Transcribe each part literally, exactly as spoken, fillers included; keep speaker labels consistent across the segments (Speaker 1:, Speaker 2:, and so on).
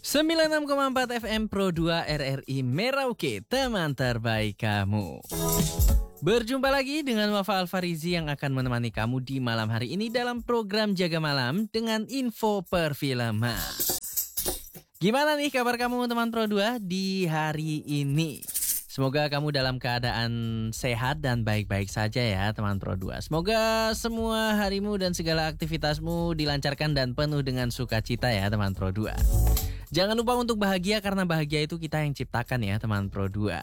Speaker 1: sembilan puluh enam koma empat F M Pro dua R R I Merauke, teman terbaik kamu. Berjumpa lagi dengan Wafa Alfarizi yang akan menemani kamu di malam hari ini dalam program Jaga Malam dengan info perfilman. Gimana nih kabar kamu teman Pro dua di hari ini? Semoga kamu dalam keadaan sehat dan baik-baik saja ya teman Pro dua. Semoga semua harimu dan segala aktivitasmu dilancarkan dan penuh dengan sukacita ya teman Pro dua. Jangan lupa untuk bahagia karena bahagia itu kita yang ciptakan ya teman Pro dua.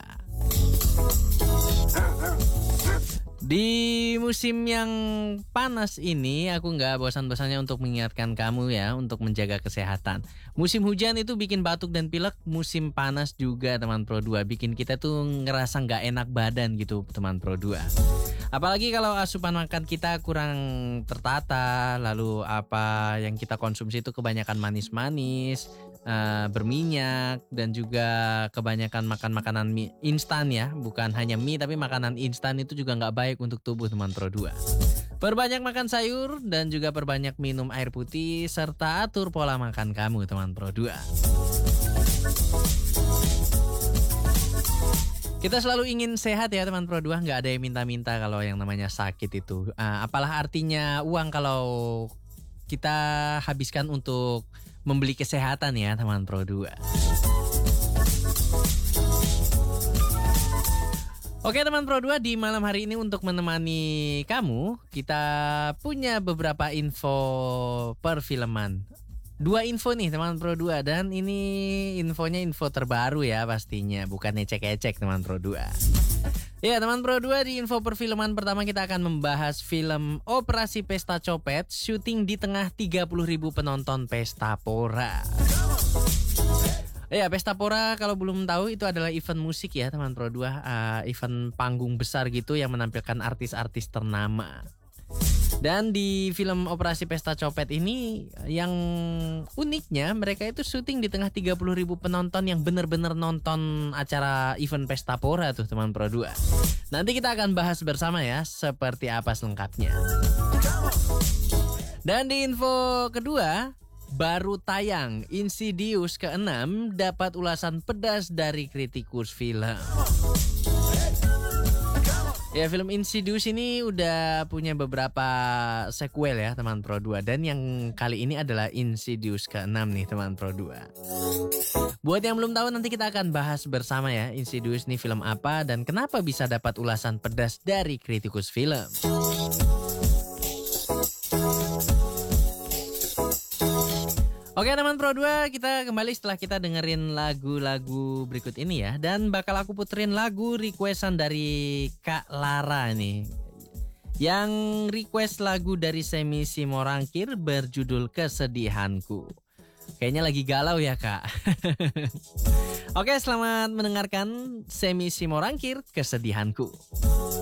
Speaker 1: Di musim yang panas ini aku nggak bosan-bosannya untuk mengingatkan kamu ya untuk menjaga kesehatan. Musim hujan itu bikin batuk dan pilek, musim panas juga teman Pro dua bikin kita tuh ngerasa nggak enak badan gitu teman Pro dua. Apalagi kalau asupan makan kita kurang tertata, lalu apa yang kita konsumsi itu kebanyakan manis-manis, uh, berminyak, dan juga kebanyakan makan makanan mie instan ya. Bukan hanya mie tapi makanan instan itu juga nggak baik untuk tubuh teman Pro dua. Perbanyak makan sayur dan juga perbanyak minum air putih serta atur pola makan kamu teman Pro dua. Kita selalu ingin sehat ya teman Pro dua, nggak ada yang minta-minta kalau yang namanya sakit itu. Uh, apalah artinya uang kalau kita habiskan untuk membeli kesehatan ya teman Pro dua. Oke teman Pro dua, di malam hari ini untuk menemani kamu, kita punya beberapa info perfilman. Dua info nih teman Pro dua, dan ini infonya info terbaru ya pastinya, bukan ecek-ecek teman Pro dua. Ya teman Pro dua, di info perfilman pertama kita akan membahas film Operasi Pesta Copet, syuting di tengah tiga puluh ribu penonton Pesta Pora. Ya, Pesta Pora kalau belum tahu itu adalah event musik ya teman Pro dua, uh, event panggung besar gitu yang menampilkan artis-artis ternama. Dan di film Operasi Pesta Copet ini yang uniknya mereka itu syuting di tengah tiga puluh ribu penonton yang benar-benar nonton acara event Pesta Pora tuh teman Pro dua. Nanti kita akan bahas bersama ya seperti apa selengkapnya. Dan di info kedua, baru tayang Insidious keenam dapat ulasan pedas dari kritikus film. Ya, film Insidious ini udah punya beberapa sequel ya teman Pro dua, dan yang kali ini adalah Insidious keenam nih teman Pro dua. Buat yang belum tahu, nanti kita akan bahas bersama ya Insidious ini film apa dan kenapa bisa dapat ulasan pedas dari kritikus film. Oke teman Pro dua, kita kembali setelah kita dengerin lagu-lagu berikut ini ya. Dan bakal aku puterin lagu requestan dari Kak Lara nih, yang request lagu dari Semi Simorangkir berjudul Kesedihanku. Kayaknya lagi galau ya Kak. Oke, selamat mendengarkan Semi Simorangkir, Kesedihanku.